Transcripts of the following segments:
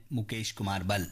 मुकेश कुमार बल।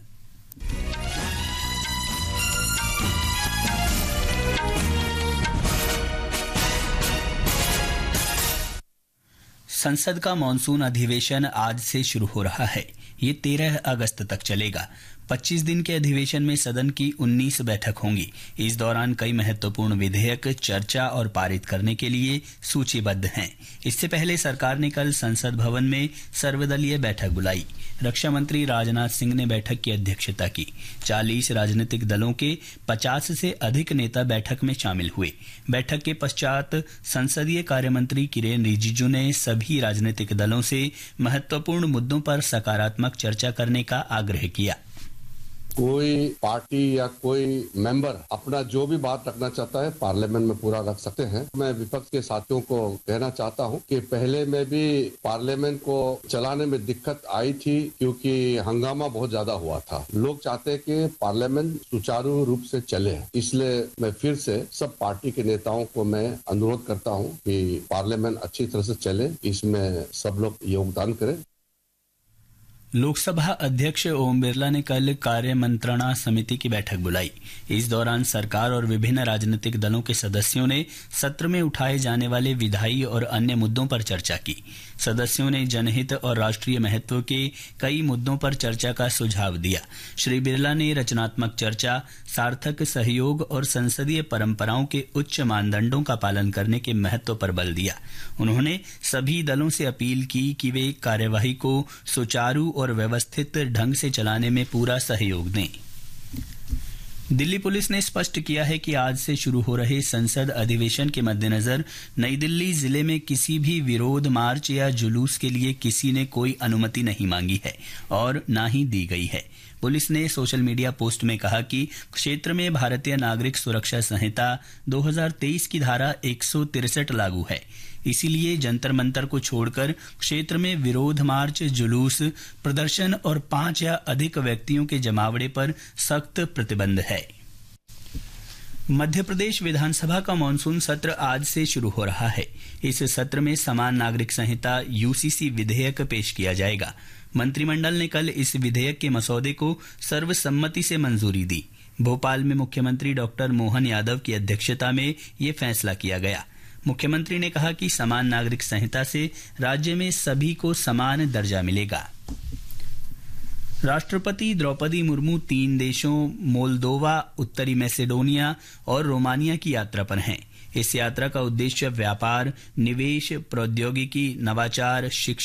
संसद का मानसून अधिवेशन आज से शुरू हो रहा है। ये 13 अगस्त तक चलेगा। 25 दिन के अधिवेशन में सदन की 19 बैठक होंगी। इस दौरान कई महत्वपूर्ण विधेयक चर्चा और पारित करने के लिए सूचीबद्ध हैं। इससे पहले सरकार ने कल संसद भवन में सर्वदलीय बैठक बुलाई। रक्षा मंत्री राजनाथ सिंह ने बैठक की अध्यक्षता की। 40 राजनीतिक दलों के 50 से अधिक नेता बैठक में शामिल हुए। बैठक के पश्चात संसदीय कार्य मंत्री किरेन रिजिजू ने सभी राजनीतिक दलों से महत्वपूर्ण मुद्दों पर सकारात्मक चर्चा करने का आग्रह किया। कोई पार्टी या कोई मेंबर अपना जो भी बात रखना चाहता है पार्लियामेंट में पूरा रख सकते हैं। मैं विपक्ष के साथियों को कहना चाहता हूं कि पहले में भी पार्लियामेंट को चलाने में दिक्कत आई थी क्योंकि हंगामा बहुत ज्यादा हुआ था। लोग चाहते हैं कि पार्लियामेंट सुचारू रूप से चले, इसलिए मैं फिर से सब पार्टी के नेताओं को मैं अनुरोध करता हूं कि पार्लियामेंट अच्छी तरह से चले, इसमें सब लोग योगदान करें। लोकसभा अध्यक्ष ओम बिरला ने कल कार्य मंत्रणा समिति की बैठक बुलाई। इस दौरान सरकार और विभिन्न राजनीतिक दलों के सदस्यों ने सत्र में उठाए जाने वाले विधायी और अन्य मुद्दों पर चर्चा की। सदस्यों ने जनहित और राष्ट्रीय महत्व के कई मुद्दों पर चर्चा का सुझाव दिया। श्री बिरला ने रचनात्मक चर्चा, सार्थक सहयोग और संसदीय परंपराओं के उच्च मानदंडों का पालन करने के महत्व पर बल दिया। उन्होंने सभी दलों से अपील की कि वे कार्यवाही को सुचारू और व्यवस्थित ढंग से चलाने में पूरा सहयोग दें। दिल्ली पुलिस ने स्पष्ट किया है कि आज से शुरू हो रहे संसद अधिवेशन के मद्देनजर नई दिल्ली जिले में किसी भी विरोध मार्च या जुलूस के लिए किसी ने कोई अनुमति नहीं मांगी है और न ही दी गई है। पुलिस ने सोशल मीडिया पोस्ट में कहा कि क्षेत्र में भारतीय नागरिक सुरक्षा संहिता 2023 की धारा 163 लागू है। इसीलिए जंतर मंतर को छोड़कर क्षेत्र में विरोध मार्च, जुलूस, प्रदर्शन और 5 या अधिक व्यक्तियों के जमावड़े पर सख्त प्रतिबंध है। मध्य प्रदेश विधानसभा का मानसून सत्र आज से शुरू हो रहा है। इस सत्र में समान नागरिक संहिता यूसीसी विधेयक पेश किया जाएगा। मंत्रिमंडल ने कल इस विधेयक के मसौदे को सर्वसम्मति से मंजूरी दी। भोपाल में मुख्यमंत्री डॉक्टर मोहन यादव की अध्यक्षता में ये फैसला किया गया। मुख्यमंत्री ने कहा कि समान नागरिक संहिता से राज्य में सभी को समान दर्जा मिलेगा। राष्ट्रपति द्रौपदी मुर्मू 3 देशों मोल्दोवा, उत्तरी मैसेडोनिया और रोमानिया की यात्रा पर हैं। इस यात्रा का उद्देश्य व्यापार, निवेश, प्रौद्योगिकी, नवाचार, शिक्षा